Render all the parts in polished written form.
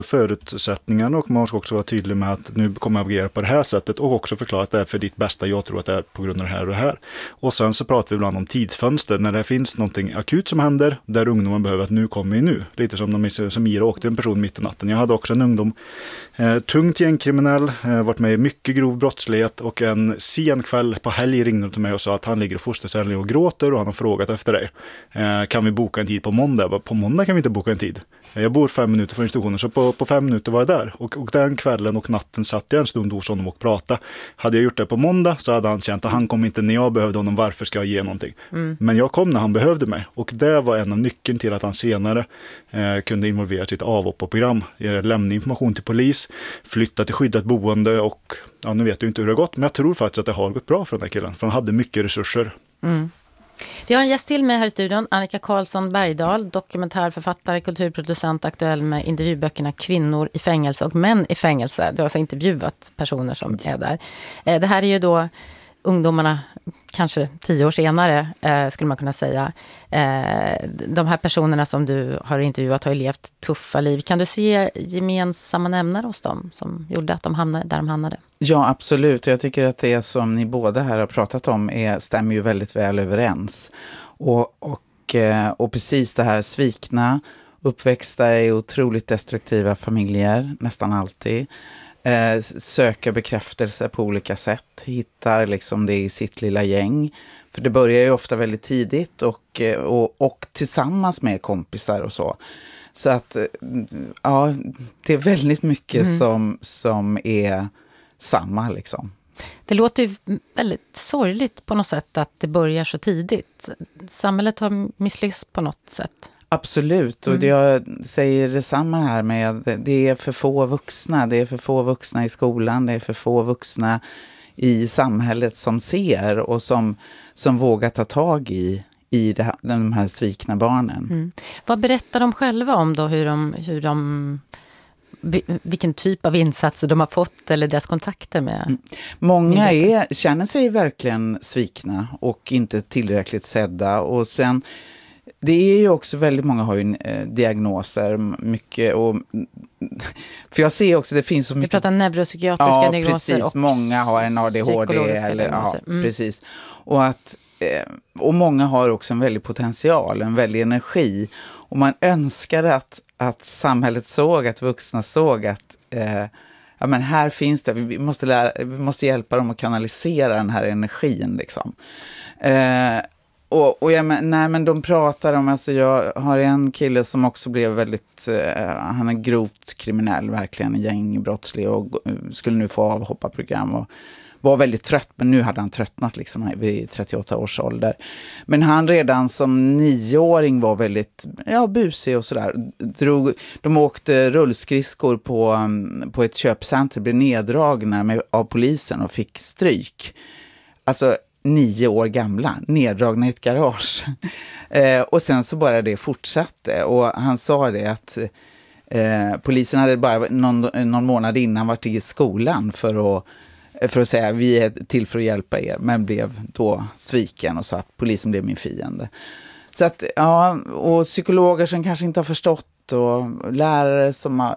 förutsättningarna och man ska också vara tydlig med att nu kommer jag agera på det här sättet och också förklara att det är för ditt bästa, jag tror att det är på grund av det här och det här. Och sen så pratar vi ibland om tidsfönster när det finns någonting akut som händer där ungdomen behöver att nu kommer vi nu. Lite som Ira åkte en person mitt i natten. Jag hade också en ungdom, tungt gängkriminell, varit med i mycket grov brottslighet och en sen kväll på helg ringde till mig och sa att han ligger i fosterställning och gråter och han har frågat efter dig. Kan vi boka en tid på måndag? På måndag kan vi inte boka en tid. Jag bor 5 minuter från institutionen så på 5 minuter var jag där. Och den kvällen och natten satt jag en stund hos honom och pratade. Hade jag gjort det på måndag så hade han känt att han kom inte när jag behövde honom, varför ska jag ge någonting? Men jag kom när han behövde mig och det var en av nyckeln till att han senare kunde involvera sitt avhopparprogram, lämna information till polis, flytta till skyddat boende och nu vet jag inte hur det har gått, men jag tror faktiskt att det har gått bra för den här killen, för han hade mycket resurser. Vi har en gäst till med här i studion, Annika Karlsson Bergdahl, dokumentärförfattare, kulturproducent, aktuell med intervjuböckerna Kvinnor i fängelse och Män i fängelse. Du har alltså intervjuat personer som är där. Det här är ju då ungdomarna kanske 10 år senare skulle man kunna säga. De här personerna som du har intervjuat har ju levt tuffa liv. Kan du se gemensamma nämnare hos dem som gjorde att de hamnade där de hamnade? Ja, absolut. Jag tycker att det som ni båda här har pratat om stämmer ju väldigt väl överens. Och precis det här svikna, uppväxta i otroligt destruktiva familjer, nästan alltid. Söker bekräftelse på olika sätt, hittar liksom det i sitt lilla gäng. För det börjar ju ofta väldigt tidigt och tillsammans med kompisar och så. Så att ja, det är väldigt mycket som är samma liksom. Det låter ju väldigt sorgligt på något sätt att det börjar så tidigt. Samhället har misslyckats på något sätt. Absolut, och jag säger detsamma här med det är för få vuxna. Det är för få vuxna i skolan, det är för få vuxna i samhället som ser och som vågar ta tag i de här svikna barnen. Vad berättar de själva om då, vilken typ av insatser de har fått eller deras kontakter med? Många känner sig verkligen svikna och inte tillräckligt sedda, och sen det är ju också väldigt många har ju diagnoser mycket, och för jag ser också det finns så mycket. Vi pratar neuropsykiatriska diagnoser. Precis, många har en ADHD eller precis. Och många har också en väldig potential, en väldig energi, och man önskar att samhället såg, att vuxna såg att men här finns det, vi måste hjälpa dem att kanalisera den här energin liksom. Men de pratar om, alltså jag har en kille som också blev väldigt, han är grovt kriminell, verkligen gängbrottslig och skulle nu få avhopparprogram och var väldigt trött, men nu hade han tröttnat liksom vid 38 års ålder. Men han redan som 9-åring var väldigt busig och sådär. De åkte rullskridskor på ett köpcenter, blev neddragna av polisen och fick stryk. Alltså 9 år gamla, neddragna i ett garage. Och sen så bara det fortsatte. Och han sa det att polisen hade bara någon månad innan varit i skolan för att säga vi är till för att hjälpa er, men blev då sviken och sa att polisen blev min fiende. Så att, och psykologer som kanske inte har förstått och lärare som har,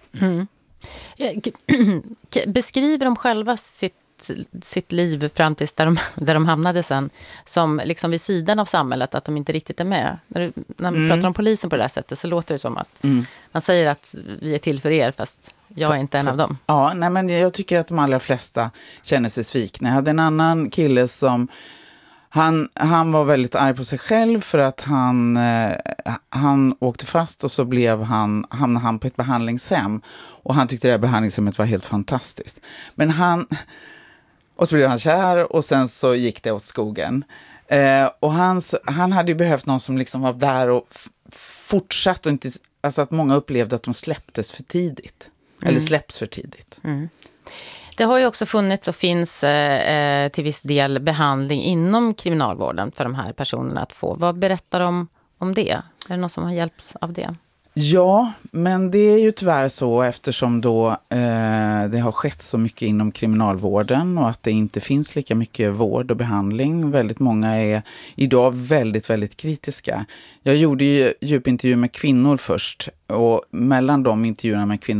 Beskriver de själva sitt liv fram tills där de hamnade sen som liksom vid sidan av samhället, att de inte riktigt är med. När man pratar om polisen på det här sättet så låter det som att man säger att vi är till för er, fast jag är inte en av dem. Ja, nej, men jag tycker att de allra flesta känner sig svikna. Jag hade en annan kille som han var väldigt arg på sig själv för att han åkte fast och så hamnade han på ett behandlingshem, och han tyckte det här behandlingshemmet var helt fantastiskt. Men och så blev han kär, och sen så gick det åt skogen. Och han hade ju behövt någon som liksom var där och fortsatt, och inte, alltså att många upplevde att de släpptes för tidigt. Eller släpps för tidigt. Det har ju också funnits och finns till viss del behandling inom kriminalvården för de här personerna att få. Vad berättar de om det? Är det någon som har hjälpts av det? Ja, men det är ju tyvärr så eftersom då det har skett så mycket inom kriminalvården och att det inte finns lika mycket vård och behandling. Väldigt många är idag väldigt, väldigt kritiska. Jag gjorde ju djupintervju med kvinnor först och mellan de intervjuerna med kvinnor